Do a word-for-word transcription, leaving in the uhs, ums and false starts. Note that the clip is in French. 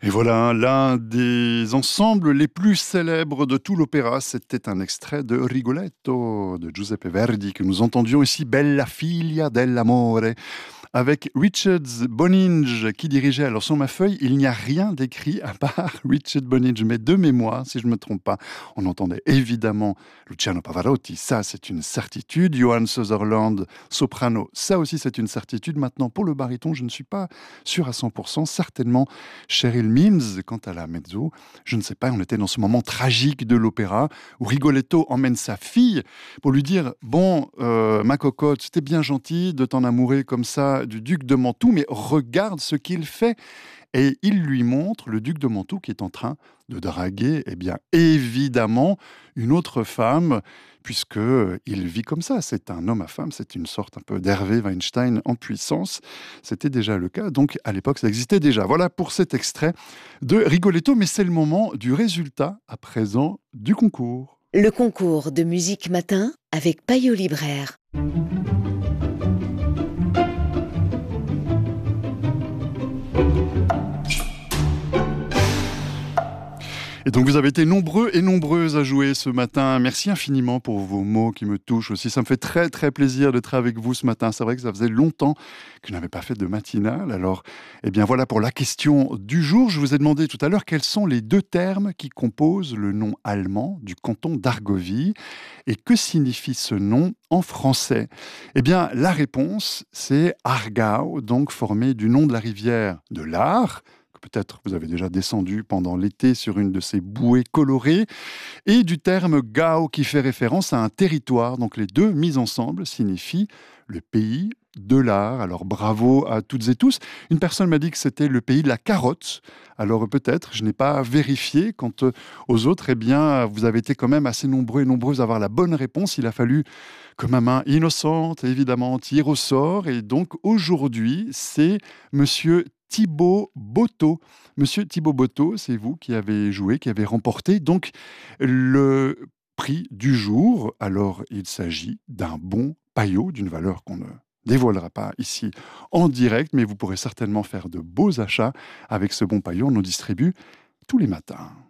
Et voilà, l'un des ensembles les plus célèbres de tout l'opéra, c'était un extrait de Rigoletto de Giuseppe Verdi que nous entendions ici, Bella figlia dell'amore, avec Richard Boninge qui dirigeait. Alors sur ma feuille, il n'y a rien d'écrit à part Richard Boninge, mais de mémoire, si je ne me trompe pas, on entendait évidemment Luciano Pavarotti, ça c'est une certitude, Johann Sutherland, soprano, ça aussi c'est une certitude. Maintenant pour le baryton, je ne suis pas sûr à cent pour cent, certainement Cheryl Mims. Quant à la mezzo, je ne sais pas, on était dans ce moment tragique de l'opéra où Rigoletto emmène sa fille pour lui dire « Bon, euh, ma cocotte, c'était bien gentil de t'en amourer comme ça du duc de Mantoue, mais regarde ce qu'il fait !» Et il lui montre le duc de Mantoue qui est en train de draguer, eh bien, évidemment, une autre femme, puisqu'il vit comme ça. C'est un homme à femme, c'est une sorte un peu d'Hervé Weinstein en puissance. C'était déjà le cas, donc à l'époque, ça existait déjà. Voilà pour cet extrait de Rigoletto, mais c'est le moment du résultat, à présent, du concours. Le concours de musique matin avec Payot Libraire. Et donc vous avez été nombreux et nombreuses à jouer ce matin. Merci infiniment pour vos mots qui me touchent aussi. Ça me fait très très plaisir d'être avec vous ce matin. C'est vrai que ça faisait longtemps que je n'avais pas fait de matinale. Alors, eh bien voilà pour la question du jour. Je vous ai demandé tout à l'heure quels sont les deux termes qui composent le nom allemand du canton d'Argovie et que signifie ce nom en français. Eh bien la réponse c'est Aargau, donc formé du nom de la rivière de l'Aar, peut-être vous avez déjà descendu pendant l'été sur une de ces bouées colorées, et du terme Gau qui fait référence à un territoire. Donc les deux mis ensemble signifient le pays de l'Aar. Alors bravo à toutes et tous. Une personne m'a dit que c'était le pays de la carotte. Alors peut-être, je n'ai pas vérifié. Quant aux autres, eh bien, vous avez été quand même assez nombreux et nombreuses à avoir la bonne réponse. Il a fallu que ma main innocente, évidemment, tire au sort. Et donc aujourd'hui, c'est Monsieur Thibaut Boto. Monsieur Thibaut Boto, c'est vous qui avez joué, qui avez remporté donc le prix du jour. Alors, il s'agit d'un bon paillot d'une valeur qu'on ne dévoilera pas ici en direct, mais vous pourrez certainement faire de beaux achats avec ce bon paillot. On nous distribue tous les matins.